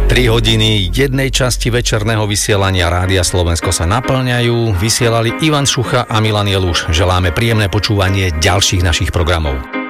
3 hodiny jednej časti večerného vysielania Rádia Slovensko sa naplňajú. Vysielali Ivan Šucha a Milan Jeluš. Želáme príjemné počúvanie ďalších našich programov.